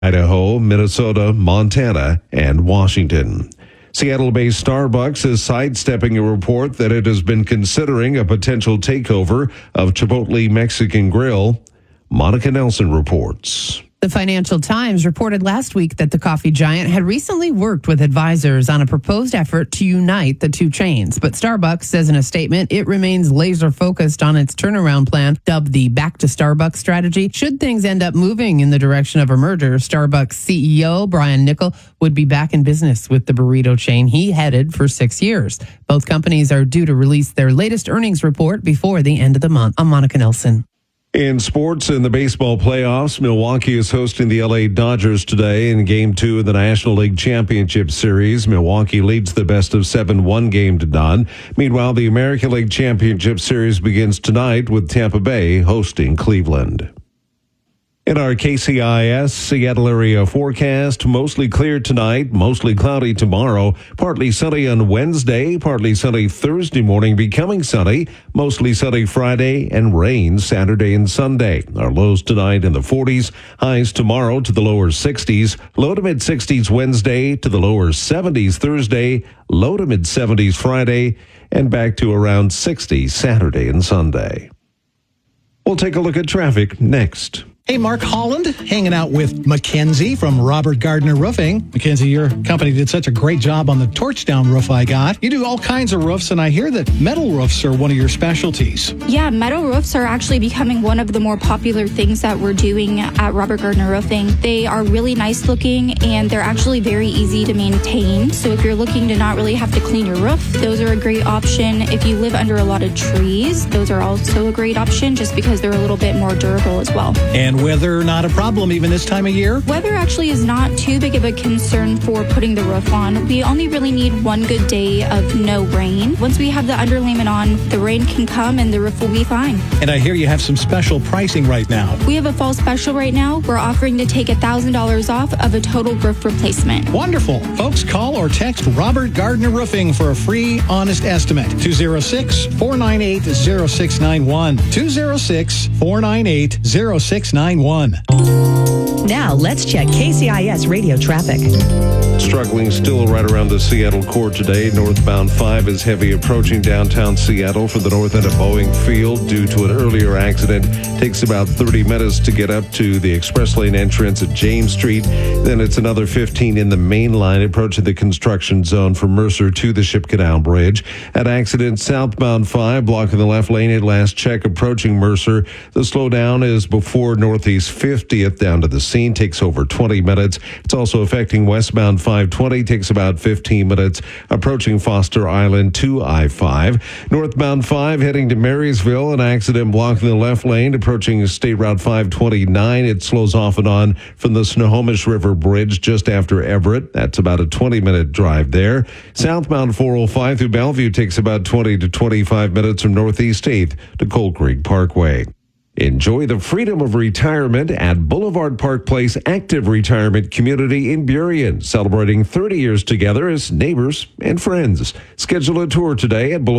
Idaho, Minnesota, Montana, and Washington. Seattle-based Starbucks is sidestepping a report that it has been considering a potential takeover of Chipotle Mexican Grill. Monica Nelson reports. The Financial Times reported last week that the coffee giant had recently worked with advisors on a proposed effort to unite the two chains. But Starbucks says in a statement it remains laser focused on its turnaround plan, dubbed the Back to Starbucks strategy. Should things end up moving in the direction of a merger, Starbucks CEO Brian Niccol would be back in business with the burrito chain he headed for 6 years. Both companies are due to release their latest earnings report before the end of the month. I'm Monica Nelson. In sports, in the baseball playoffs, Milwaukee is hosting the LA Dodgers today in Game 2 of the National League Championship Series. Milwaukee leads the best-of-7 1 game to none. Meanwhile, the American League Championship Series begins tonight with Tampa Bay hosting Cleveland. In our KCIS Seattle area forecast, mostly clear tonight, mostly cloudy tomorrow, partly sunny on Wednesday, partly sunny Thursday morning, becoming sunny, mostly sunny Friday, and rain Saturday and Sunday. Our lows tonight in the 40s, highs tomorrow to the lower 60s, low to mid 60s Wednesday to the lower 70s Thursday, low to mid 70s Friday, and back to around 60 Saturday and Sunday. We'll take a look at traffic next. Hey, Mark Holland, hanging out with Mackenzie from Robert Gardner Roofing. Mackenzie, your company did such a great job on the torch down roof I got. You do all kinds of roofs, and I hear that metal roofs are one of your specialties. Yeah, metal roofs are actually becoming one of the more popular things that we're doing at Robert Gardner Roofing. They are really nice looking, and they're actually very easy to maintain. So if you're looking to not really have to clean your roof, those are a great option. If you live under a lot of trees, those are also a great option just because they're a little bit more durable as well. And weather not a problem even this time of year? Weather actually is not too big of a concern for putting the roof on. We only really need one good day of no rain. Once we have the underlayment on, the rain can come and the roof will be fine. And I hear you have some special pricing right now. We have a fall special right now. We're offering to take $1,000 off of a total roof replacement. Wonderful. Folks, call or text Robert Gardner Roofing for a free, honest estimate. 206-498-0691. 206-498-0691. Now, let's check KCIS radio traffic. Struggling still right around the Seattle core today. Northbound 5 is heavy approaching downtown Seattle from the north end of Boeing Field due to an earlier accident. Takes about 30 minutes to get up to the express lane entrance at James Street. Then it's another 15 in the main line approaching the construction zone from Mercer to the Ship Canal Bridge. An accident southbound 5 blocking the left lane at last check approaching Mercer. The slowdown is before Northeast 50th down to the scene. Takes over 20 minutes. It's also affecting westbound 520. Takes about 15 minutes approaching Foster Island to I-5. Northbound 5 heading to Marysville. An accident blocking the left lane approaching State Route 529. It slows off and on from the Snohomish River Bridge just after Everett. That's about a 20-minute drive there. Southbound 405 through Bellevue takes about 20 to 25 minutes from Northeast 8th to Coal Creek Parkway. Enjoy the freedom of retirement at Boulevard Park Place Active Retirement Community in Burien, celebrating 30 years together as neighbors and friends. Schedule a tour today at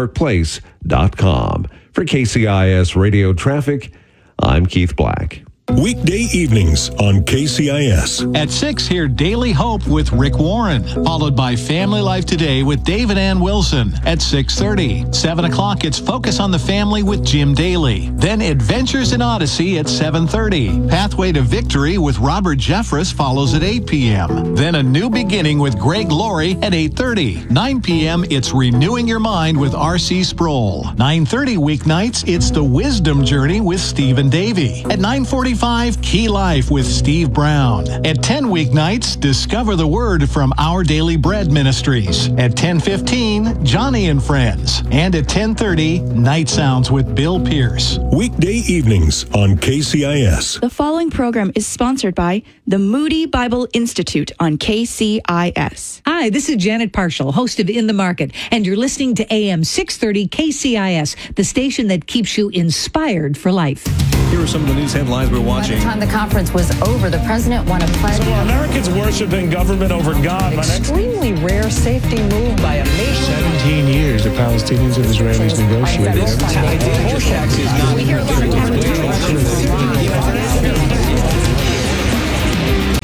boulevardparkplace.com. For KCIS Radio Traffic, I'm Keith Black. Weekday evenings on KCIS. At 6, hear Daily Hope with Rick Warren, followed by Family Life Today with David Ann Wilson at 6:30. 7 o'clock, it's Focus on the Family with Jim Daly. Then Adventures in Odyssey at 7:30. Pathway to Victory with Robert Jeffress follows at 8 p.m. Then A New Beginning with Greg Laurie at 8:30. 9 p.m., it's Renewing Your Mind with R.C. Sproul. 9:30 weeknights, it's The Wisdom Journey with Stephen Davey. At 9:45, Key Life with Steve Brown. At 10 weeknights, Discover the Word from Our Daily Bread Ministries. At 10:15, Johnny and Friends. And at 10:30, Night Sounds with Bill Pierce. Weekday evenings on KCIS. The following program is sponsored by the Moody Bible Institute on KCIS. Hi, this is Janet Parshall, host of In the Market, and you're listening to AM 630 KCIS, the station that keeps you inspired for life. Here are some of the news headlines we're watching. By the time the conference was over, the president won a pledge. So Americans worshiping government over God. Extremely rare safety move by a nation. 17 years the Palestinians and Israelis negotiated. We hear a lot of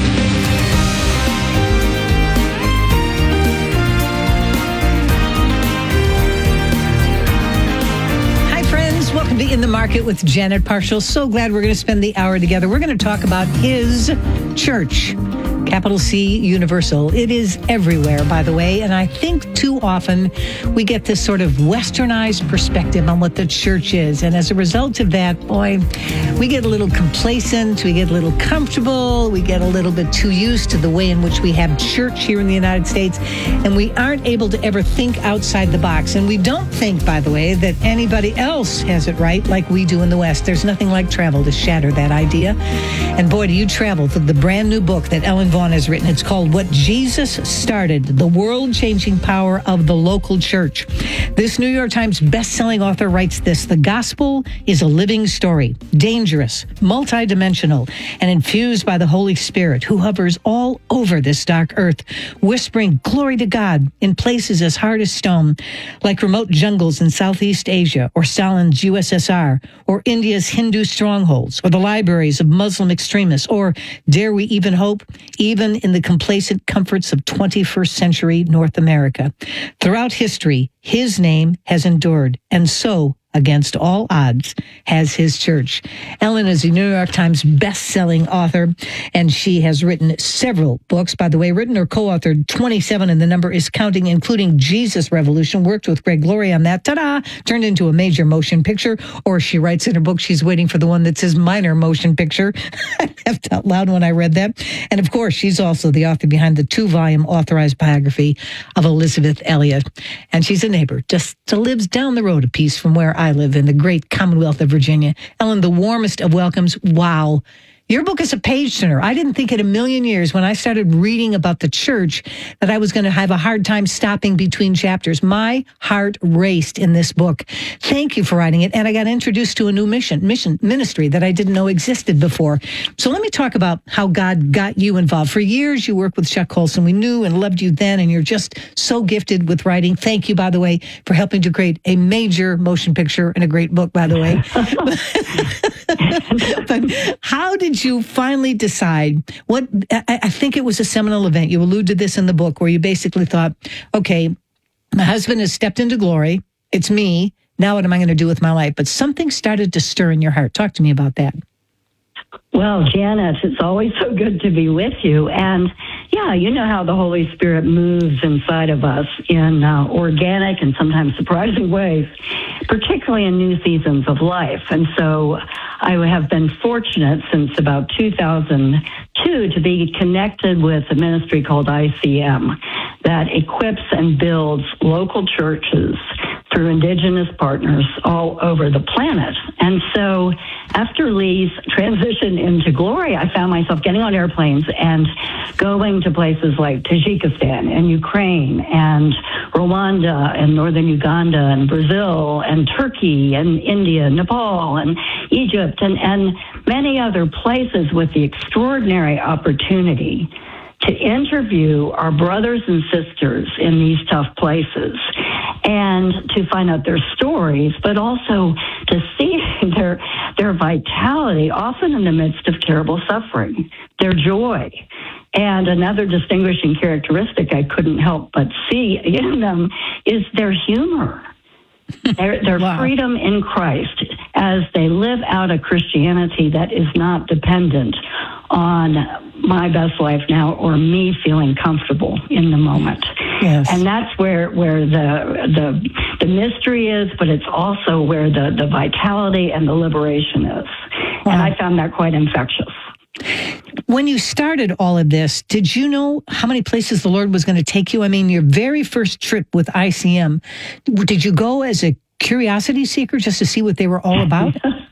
Market with Janet Parshall. So glad we're going to spend the hour together. We're going to talk about his church, capital C Universal. It is everywhere, by the way, and I think too often we get this sort of westernized perspective on what the church is, and as a result of that, boy, we get a little complacent, we get a little comfortable, we get a little bit too used to the way in which we have church here in the United States, and we aren't able to ever think outside the box. And we don't think, by the way, that anybody else has it right like we do in the West. There's nothing like travel to shatter that idea. And boy, do you travel to the brand new book that Ellen Vaughn has written. It's called What Jesus Started, The World-Changing Power of the Local Church. This New York Times best-selling author writes this: the gospel is a living story, dangerous, multidimensional, and infused by the Holy Spirit, who hovers all over this dark earth, whispering glory to God in places as hard as stone, like remote jungles in Southeast Asia, or Stalin's USSR, or India's Hindu strongholds, or the libraries of Muslim extremists, or, dare we even hope, even in the complacent comforts of 21st century North America. Throughout history, his name has endured, and so, against all odds, has his church. Ellen is a New York Times best-selling author, and she has written several books, by the way, written or co-authored 27, and the number is counting, including Jesus Revolution, worked with Greg Laurie on that, ta-da, turned into a major motion picture, or she writes in her book, she's waiting for the one that says minor motion picture. I laughed out loud when I read that. And of course, she's also the author behind the 2-volume authorized biography of Elizabeth Elliot. And she's a neighbor, just lives down the road a piece from where I live in the great Commonwealth of Virginia. Ellen, the warmest of welcomes. Wow. Your book is a page turner. I didn't think in a million years when I started reading about the church that I was going to have a hard time stopping between chapters. My heart raced in this book. Thank you for writing it. And I got introduced to a new ministry that I didn't know existed before. So let me talk about how God got you involved. For years, you worked with Chuck Colson. We knew and loved you then, and you're just so gifted with writing. Thank you, by the way, for helping to create a major motion picture and a great book, by the way. But how did you finally decide what, I think it was a seminal event. You allude to this in the book where you basically thought, okay, my husband has stepped into glory. It's me. Now what am I going to do with my life? But something started to stir in your heart. Talk to me about that. Well, Janet, it's always so good to be with you. And yeah, you know how the Holy Spirit moves inside of us in organic and sometimes surprising ways, particularly in new seasons of life. And so I have been fortunate since about 2002 to be connected with a ministry called ICM that equips and builds local churches through indigenous partners all over the planet. And so after Lee's transition into glory, I found myself getting on airplanes and going to places like Tajikistan and Ukraine and Rwanda and northern Uganda and Brazil and Turkey and India, Nepal and Egypt and many other places with the extraordinary opportunity to interview our brothers and sisters in these tough places and to find out their stories, but also to see their vitality, often in the midst of terrible suffering, their joy. And another distinguishing characteristic I couldn't help but see in them is their humor. Their wow. freedom in Christ as they live out a Christianity that is not dependent on my best life now or me feeling comfortable in the moment. Yes. And that's where the mystery is, but it's also where the vitality and the liberation is. Wow. And I found that quite infectious. When you started all of this, did you know how many places the Lord was going to take you? I mean, your very first trip with ICM, did you go as a curiosity seeker just to see what they were all about?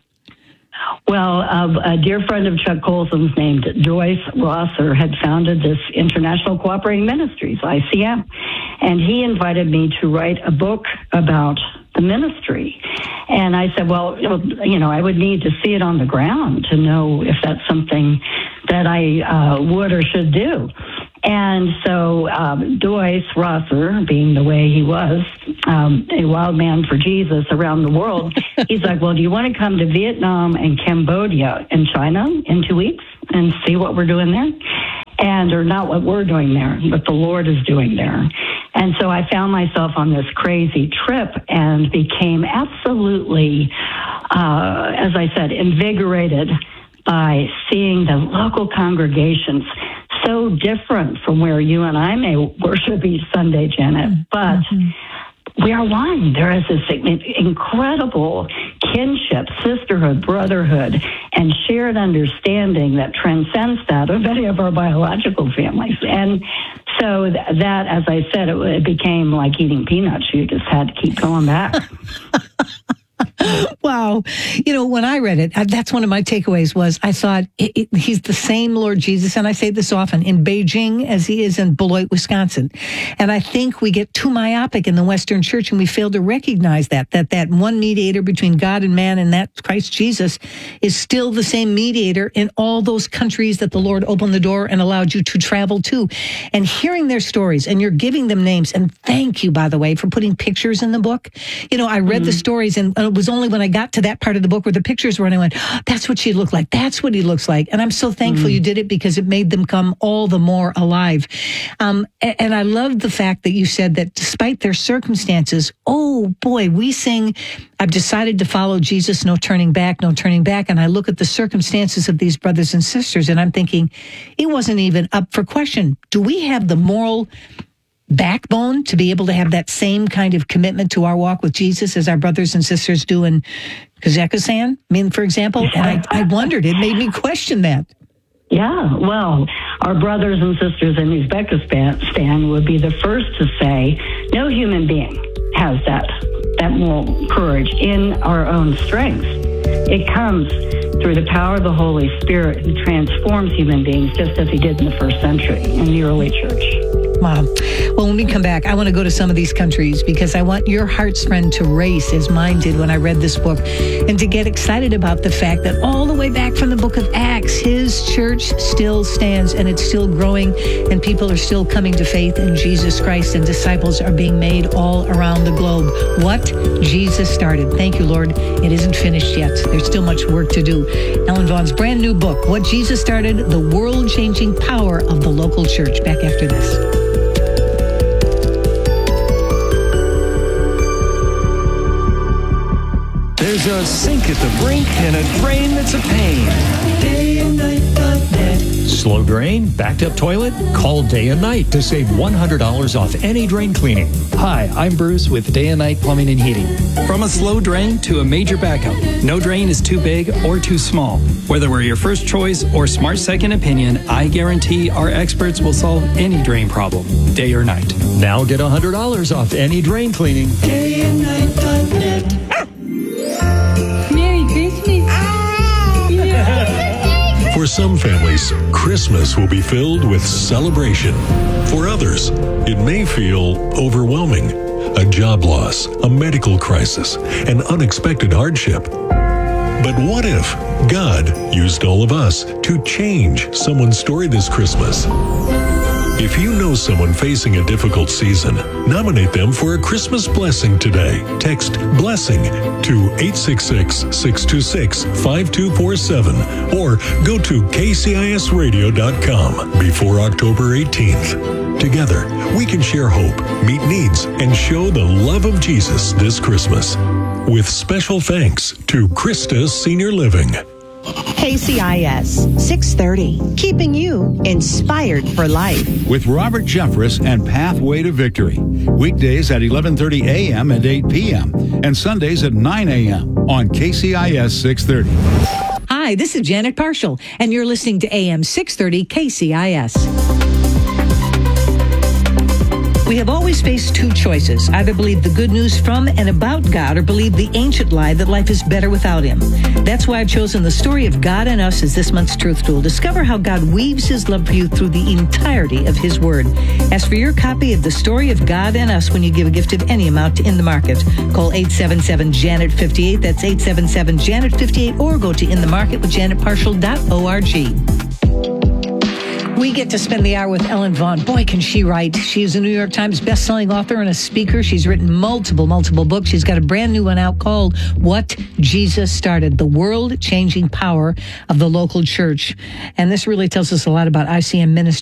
Well, a dear friend of Chuck Colson's named Joyce Rosser had founded this International Cooperating Ministries, ICM, and he invited me to write a book about the ministry. And I said, well, you know, I would need to see it on the ground to know if that's something that I would or should do. And so Joyce Rosser, being the way he was, a wild man for Jesus around the world, he's like, well, do you want to come to Vietnam and Cambodia and China in 2 weeks and see what we're doing there? Or not what we're doing there, but the Lord is doing there. And so I found myself on this crazy trip and became absolutely, as I said, invigorated by seeing the local congregations so different from where you and I may worship each Sunday, Janet. But we are one. There is this incredible kinship, sisterhood, brotherhood, and shared understanding that transcends that of any of our biological families. And so that, as I said, it became like eating peanuts. You just had to keep going back. Wow. You know, when I read it, that's one of my takeaways was I thought he's the same Lord Jesus, and I say this often, in Beijing as he is in Beloit, Wisconsin. And I think we get too myopic in the Western church, and we fail to recognize that one mediator between God and man, and that Christ Jesus is still the same mediator in all those countries that the Lord opened the door and allowed you to travel to. And hearing their stories, and you're giving them names, and thank you, by the way, for putting pictures in the book. You know, I read the stories, and it was only when I got to that part of the book where the pictures were, and I went, oh, that's what she looked like. That's what he looks like. And I'm so thankful you did it, because it made them come all the more alive. And I love the fact that you said that despite their circumstances, oh boy, we sing, I've decided to follow Jesus, no turning back, no turning back. And I look at the circumstances of these brothers and sisters, and I'm thinking, it wasn't even up for question. Do we have the moral backbone to be able to have that same kind of commitment to our walk with Jesus as our brothers and sisters do in Kazakhstan? I mean, for example, and I wondered, it made me question that. Yeah, well, our brothers and sisters in Uzbekistan would be the first to say no human being has that moral courage in our own strength. It comes through the power of the Holy Spirit who transforms human beings, just as he did in the first century in the early church. Wow. Well, when we come back, I want to go to some of these countries, because I want your heart's friend to race as mine did when I read this book, and to get excited about the fact that all the way back from the book of Acts, his church still stands, and it's still growing, and people are still coming to faith in Jesus Christ, and disciples are being made all around the globe. What Jesus started. Thank you, Lord. It isn't finished yet. There's still much work to do. Ellen Vaughn's brand new book, What Jesus Started, The World-Changing Power of the Local Church. Back after this. There's a sink at the brink and a drain that's a pain. Slow drain? Backed up toilet? Call Day and Night to save $100 off any drain cleaning. Hi, I'm Bruce with Day and Night Plumbing and Heating. From a slow drain to a major backup, no drain is too big or too small. Whether we're your first choice or smart second opinion, I guarantee our experts will solve any drain problem, day or night. Now get $100 off any drain cleaning. DayandNight.net. Merry Christmas. For some families, Christmas will be filled with celebration. For others, it may feel overwhelming. A job loss, a medical crisis, an unexpected hardship. But what if God used all of us to change someone's story this Christmas? If you know someone facing a difficult season, nominate them for a Christmas blessing today. Text BLESSING to 866-626-5247 or go to kcisradio.com before October 18th. Together, we can share hope, meet needs, and show the love of Jesus this Christmas. With special thanks to Christus Senior Living. KCIS 630, keeping you inspired for life. With Robert Jeffress and Pathway to Victory. Weekdays at 11:30 a.m. and 8 p.m. and Sundays at 9 a.m. on KCIS 630. Hi, this is Janet Parshall, and you're listening to AM 630 KCIS. We have always faced two choices. Either believe the good news from and about God or believe the ancient lie that life is better without Him. That's why I've chosen the story of God and us as this month's Truth Tool. Discover how God weaves His love for you through the entirety of His Word. Ask for your copy of the story of God and us when you give a gift of any amount to In the Market. Call 877-JANET-58. That's 877-JANET-58, or go to inthemarketwithjanetparshall.org. We get to spend the hour with Ellen Vaughn. Boy, can she write. She is a New York Times bestselling author and a speaker. She's written multiple books. She's got a brand new one out called What Jesus Started, The World-Changing Power of the Local Church. And this really tells us a lot about ICM ministry.